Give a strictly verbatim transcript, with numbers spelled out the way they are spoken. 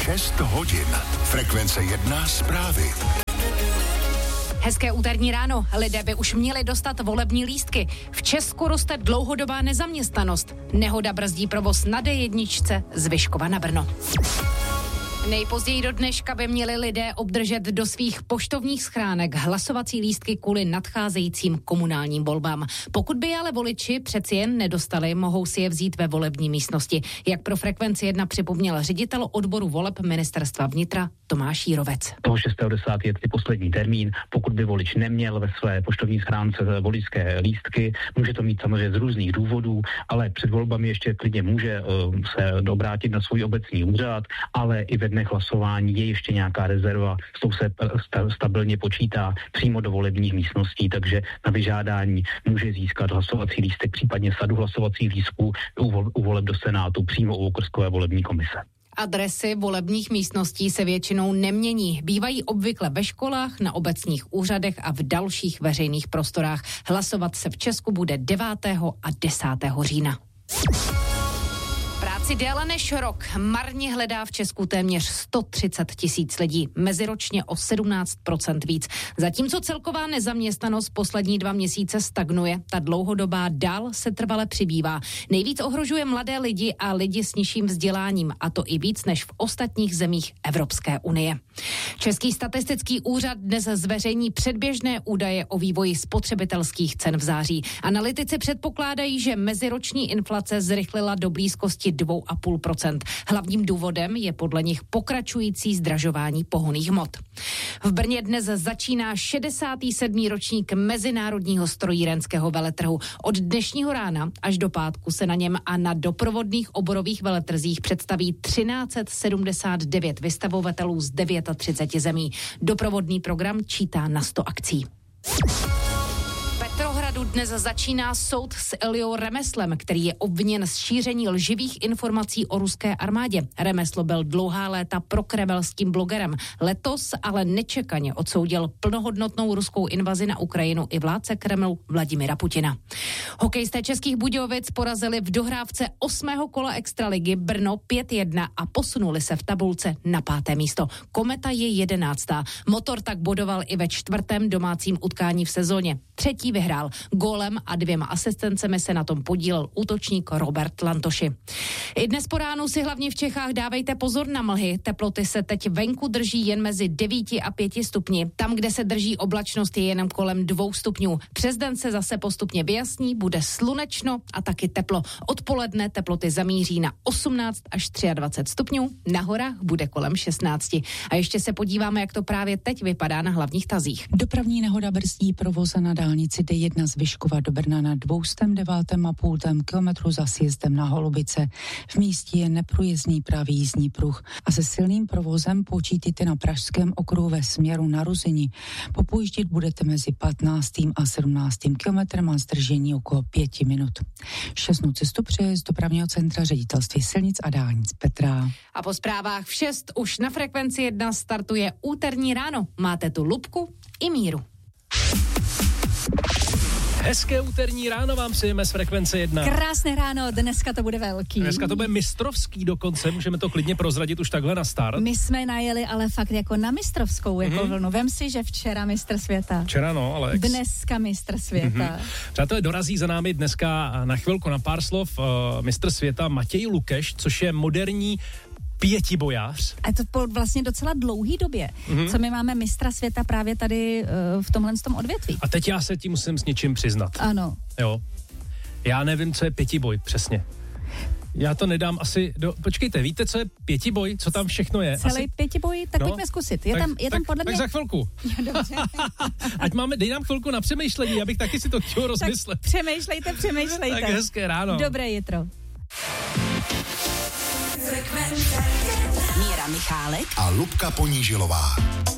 šest hodin. Frekvence jedna zprávy. Hezké úterní ráno. Lidé by už měli dostat volební lístky. V Česku roste dlouhodobá nezaměstnanost. Nehoda brzdí provoz na D jedna z Vyškova na Brno. Nejpozději do dneška by měli lidé obdržet do svých poštovních schránek hlasovací lístky kvůli nadcházejícím komunálním volbám. Pokud by je ale voliči přeci jen nedostali, mohou si je vzít ve volební místnosti. Jak pro Frekvenci jedna připomněl ředitel odboru voleb Ministerstva vnitra Tomáš Jírovec. Toho šestého desátého je poslední termín. Pokud by volič neměl ve své poštovní schránce voličské lístky, může to mít samozřejmě z různých důvodů, ale před volbami ještě klidně může uh, se obrátit na svůj obecní úřad, ale i ve dnech hlasování je ještě nějaká rezerva, s tou se stabilně počítá přímo do volebních místností, takže na vyžádání může získat hlasovací lístek, případně sadu hlasovacích lístků u voleb do Senátu přímo u okrskové volební komise. Adresy volebních místností se většinou nemění. Bývají obvykle ve školách, na obecních úřadech a v dalších veřejných prostorách. Hlasovat se v Česku bude devátého a desátého října. Práci déle než rok marně hledá v Česku téměř sto třicet tisíc lidí, meziročně o sedmnáct procent víc. Zatímco celková nezaměstnanost poslední dva měsíce stagnuje, ta dlouhodobá dál se trvale přibývá. Nejvíc ohrožuje mladé lidi a lidi s nižším vzděláním, a to i víc než v ostatních zemích Evropské unie. Český statistický úřad dnes zveřejní předběžné údaje o vývoji spotřebitelských cen v září. Analytici předpokládají, že meziroční inflace zrychlila do blízkosti dvě a půl procenta. Hlavním důvodem je podle nich pokračující zdražování pohonných hmot. V Brně dnes začíná šedesátý sedmý ročník Mezinárodního strojírenského veletrhu. Od dnešního rána až do pátku se na něm a na doprovodných oborových veletrzích představí třináct set sedmdesát devět vystavovatelů z třicet devět zemí. Doprovodný program čítá na sto akcí. Petrohradu dnes začíná soud s Iliou Remeslem, který je obviněn z šíření lživých informací o ruské armádě. Remeslo byl dlouhá léta prokremelským blogerem. Letos ale nečekaně odsoudil plnohodnotnou ruskou invazi na Ukrajinu i vládce Kremlu Vladimira Putina. Hokejisté Českých Budějovic porazili v dohrávce osmého kola extraligy Brno pět jedna a posunuli se v tabulce na páté místo. Kometa je jedenáctá. Motor tak bodoval i ve čtvrtém domácím utkání v sezóně. Třetí vyhrál. Gólem a dvěma asistencemi se na tom podílel útočník Robert Lantoši. I dnes po ránu si hlavně v Čechách dávejte pozor na mlhy. Teploty se teď venku drží jen mezi devíti a pěti stupni. Tam, kde se drží oblačnost, je jenom kolem dvou stupňů. Přes den se zase postupně vyjasní, bude slunečno a taky teplo. Odpoledne teploty zamíří na osmnáct až dvacet tři stupňů, na horách bude kolem šestnáct. A ještě se podíváme, jak to právě teď vypadá na hlavních tazích. Dopravní nehoda brzdí provoz na dálnici D jedna z Vyškova do Brna na dvě stě devět a půl kilometru za sjezdem na Holubice. V místě je neprůjezdný pravý jízdní pruh a se silným provozem počítejte na pražském okruhu ve směru na Ruzyni. Popouždět budete mezi patnáctým a sedmnáctým kilometrem a zdržení okolo pěti minut. Šťastnou cestu přeje z dopravního centra ředitelství silnic a dálnic Petra. A po zprávách v šest už na Frekvenci jedna startuje úterní ráno. Máte tu Lubku i Míru. Hezké úterní ráno vám přejeme z Frekvence jedna. Krásné ráno, dneska to bude velký. Dneska to bude mistrovský dokonce, můžeme to klidně prozradit už takhle na start. My jsme najeli ale fakt jako na mistrovskou jako mm-hmm. vlnu. Vem si, že včera mistr světa. Včera no, Alex. Dneska mistr světa. Mm-hmm. Přátelé, dorazí za námi dneska na chvilku, na pár slov uh, mistr světa Matěj Lukeš, což je moderní pětibojář. A to po vlastně docela dlouhý době, mm-hmm. co my máme mistra světa právě tady uh, v tomhle tom odvětví. A teď já se ti musím s něčím přiznat. Ano. Jo. Já nevím, co je pětiboj přesně. Já to nedám asi do... Počkejte, víte, co je pětiboj? Co tam všechno je? Celý asi... pětiboj? Tak no, pojďme zkusit. Je tak, tam, je tam tak, podle tak mě... za chvilku. Dobře. Ať máme, dej nám chvilku na přemýšlení, abych taky si to chtěl rozmyslet. Tak přemýšlejte, přemýšlejte. Tak hezké ráno. Dobré jitro. Míra Michálek a Lubka Ponížilová.